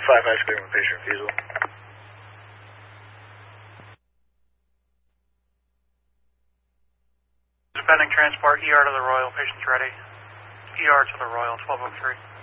5 high speed with patient refusal. Pending transport, ER to the Royal, patient's ready. ER to the Royal, 1203.